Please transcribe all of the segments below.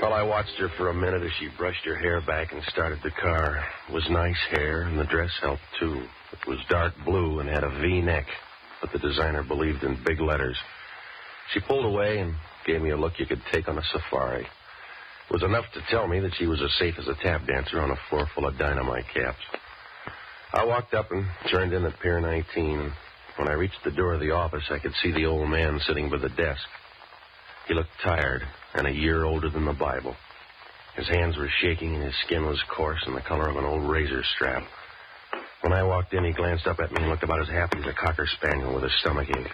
Well, I watched her for a minute as she brushed her hair back and started the car. It was nice hair, and the dress helped, too. It was dark blue and had a V-neck, but the designer believed in big letters. She pulled away and gave me a look you could take on a safari. It was enough to tell me that she was as safe as a tap dancer on a floor full of dynamite caps. I walked up and turned in at Pier 19, and when I reached the door of the office, I could see the old man sitting by the desk. He looked tired and a year older than the Bible. His hands were shaking and his skin was coarse and the color of an old razor strap. When I walked in, he glanced up at me and looked about as happy as a cocker spaniel with a stomachache.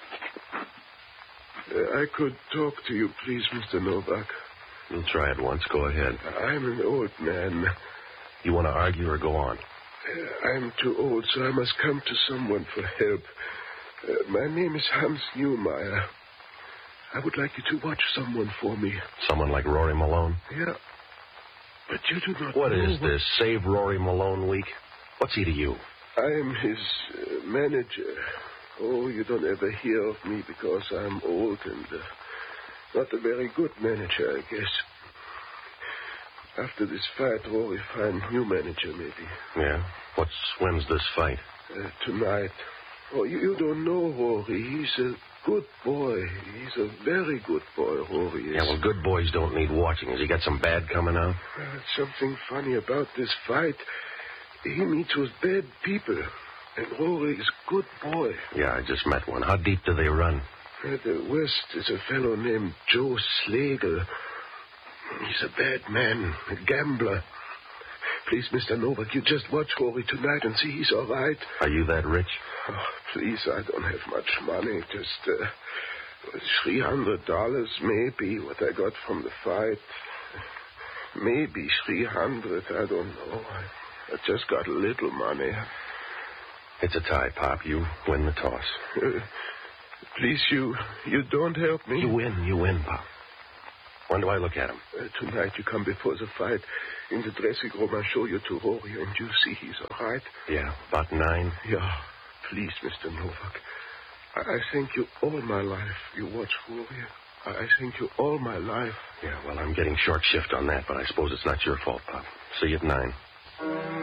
I could talk to you, please, Mr. Novak. You'll try it once. Go ahead. I'm an old man. You want to argue or go on? I'm too old, so I must come to someone for help. My name is Hans Newmeyer. I would like you to watch someone for me. Someone like Rory Malone? Yeah. But you do not What know is this, Save Rory Malone Week? What's he to you? I am his manager. Oh, you don't ever hear of me because I'm old and not a very good manager, I guess. After this fight, Rory find new manager, maybe. Yeah? When's this fight? Tonight. Oh, you don't know Rory. He's a good boy. He's a very good boy, Rory is. Yeah, well, good boys don't need watching. Has he got some bad coming out? Something funny about this fight. He meets with bad people. And Rory is a good boy. Yeah, I just met one. How deep do they run? At the west is a fellow named Joe Slagle. He's a bad man, a gambler. Please, Mr. Novak, you just watch Rory tonight and see he's all right. Are you that rich? Oh, please, I don't have much money. Just $300, maybe, what I got from the fight. Maybe 300, I don't know. I just got a little money. It's a tie, Pop. You win the toss. Please, you don't help me. You win, Pop. When do I look at him? Tonight you come before the fight. In the dressing room, I'll show you to Rory, and you see he's all right. Yeah, about 9. Yeah, please, Mr. Novak. I thank you all my life. You watch Rory. I thank you all my life. Yeah, well, I'm getting short shift on that, but I suppose it's not your fault, Pop. See you at 9.